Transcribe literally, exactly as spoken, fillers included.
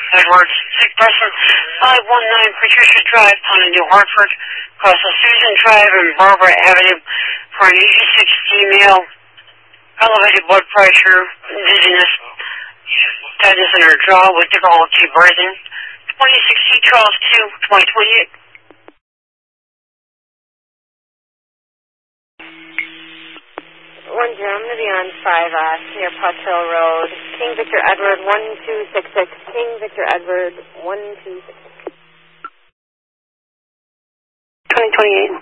Edwards. Sick person, five one nine Patricia Drive, Town of New Hartford, across the Susan Drive and Barbara Avenue for an eighty-six female, elevated blood pressure, dizziness, tightness in her jaw with difficulty breathing. twenty-six C Charles two, twenty twenty-eight. One zero, I'm going to be on five uh, near Potts Hill Road. King Victor Edward one two six six. King Victor Edward one two six six. twenty twenty-eight.